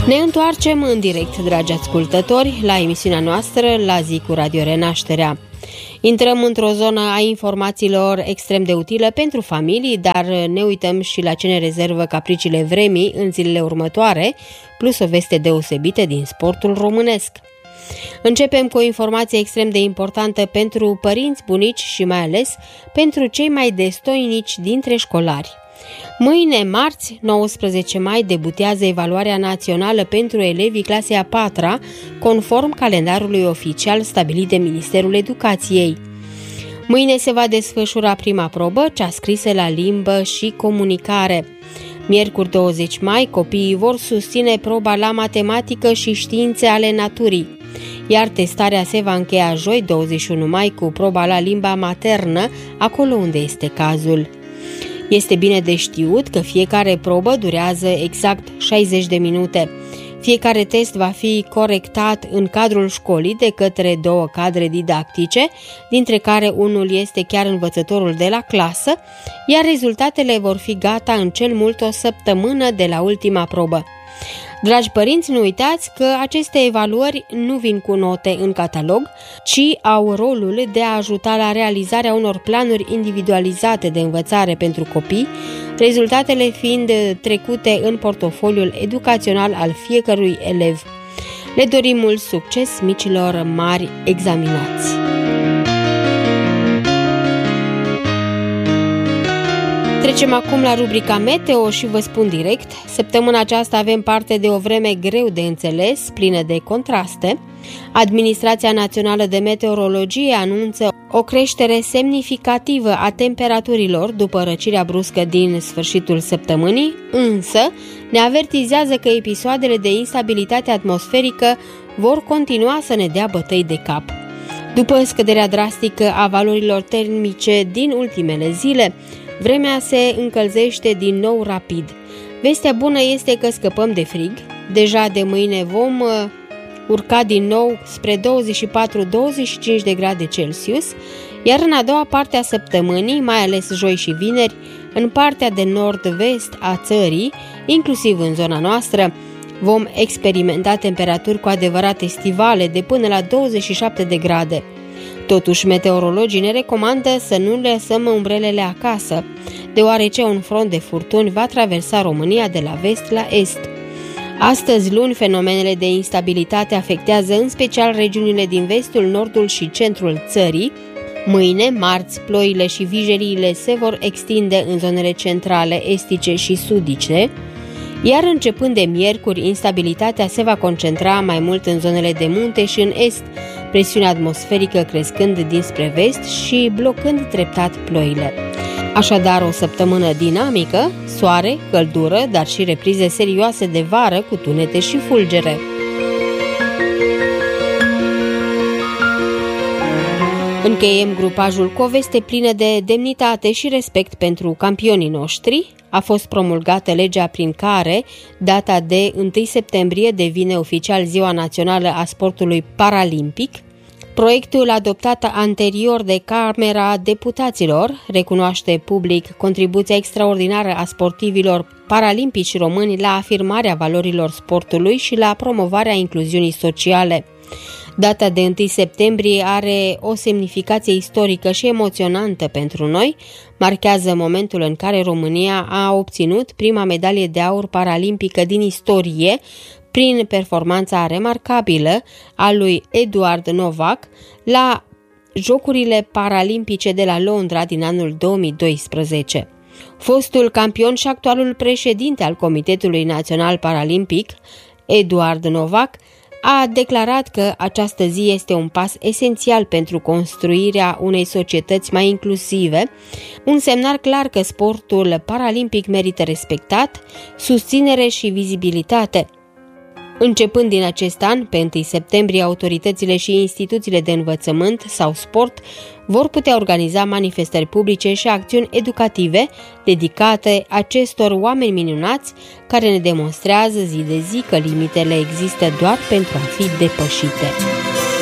Ne întoarcem în direct, dragi ascultători, la emisiunea noastră La zi cu Radio Renașterea. Intrăm într-o zonă a informațiilor extrem de utile pentru familii, dar ne uităm și la ce ne rezervă capriciile vremii în zilele următoare, plus o veste deosebită din sportul românesc. Începem cu o informație extrem de importantă pentru părinți, bunici și mai ales pentru cei mai destoinici dintre școlari. Mâine, marți, 19 mai, debutează evaluarea națională pentru elevii clasei a 4-a, conform calendarului oficial stabilit de Ministerul Educației. Mâine se va desfășura prima probă, cea scrisă la limbă și comunicare. Miercuri 20 mai, copiii vor susține proba la matematică și științe ale naturii, iar testarea se va încheia joi 21 mai cu proba la limba maternă, acolo unde este cazul. Este bine de știut că fiecare probă durează exact 60 de minute. Fiecare test va fi corectat în cadrul școlii de către 2 cadre didactice, dintre care unul este chiar învățătorul de la clasă, iar rezultatele vor fi gata în cel mult o săptămână de la ultima probă. Dragi părinți, nu uitați că aceste evaluări nu vin cu note în catalog, ci au rolul de a ajuta la realizarea unor planuri individualizate de învățare pentru copii, rezultatele fiind trecute în portofoliul educațional al fiecărui elev. Le dorim mult succes micilor mari examinați! Trecem acum la rubrica Meteo și vă spun direct, săptămâna aceasta avem parte de o vreme greu de înțeles, plină de contraste. Administrația Națională de Meteorologie anunță o creștere semnificativă a temperaturilor după răcirea bruscă din sfârșitul săptămânii, însă ne avertizează că episoadele de instabilitate atmosferică vor continua să ne dea bătăi de cap. După scăderea drastică a valorilor termice din ultimele zile, vremea se încălzește din nou rapid. Vestea bună este că scăpăm de frig. Deja de mâine vom urca din nou spre 24-25 de grade Celsius, iar în a doua parte a săptămânii, mai ales joi și vineri, în partea de nord-vest a țării, inclusiv în zona noastră, vom experimenta temperaturi cu adevărat estivale de până la 27 de grade. Totuși, meteorologii ne recomandă să nu lăsăm umbrelele acasă, deoarece un front de furtuni va traversa România de la vest la est. Astăzi, luni, fenomenele de instabilitate afectează în special regiunile din vestul, nordul și centrul țării. Mâine, marți, ploile și vijeriile se vor extinde în zonele centrale, estice și sudice, iar începând de miercuri, instabilitatea se va concentra mai mult în zonele de munte și în est, presiunea atmosferică crescând dinspre vest și blocând treptat ploile. Așadar, o săptămână dinamică, soare, căldură, dar și reprize serioase de vară cu tunete și fulgere. Încheiem grupajul cu o veste plină de demnitate și respect pentru campionii noștri. A fost promulgată legea prin care data de 1 septembrie devine oficial Ziua Națională a Sportului Paralimpic. Proiectul adoptat anterior de Camera Deputaților recunoaște public contribuția extraordinară a sportivilor paralimpici români la afirmarea valorilor sportului și la promovarea incluziunii sociale. Data de 1 septembrie are o semnificație istorică și emoționantă pentru noi, marchează momentul în care România a obținut prima medalie de aur paralimpică din istorie prin performanța remarcabilă a lui Eduard Novac la Jocurile Paralimpice de la Londra din anul 2012. Fostul campion și actualul președinte al Comitetului Național Paralimpic, Eduard Novac, a declarat că această zi este un pas esențial pentru construirea unei societăți mai inclusive, un semnal clar că sportul paralimpic merită respectat, susținere și vizibilitate. Începând din acest an, pe 1 septembrie, autoritățile și instituțiile de învățământ sau sport vor putea organiza manifestări publice și acțiuni educative dedicate acestor oameni minunați care ne demonstrează zi de zi că limitele există doar pentru a fi depășite.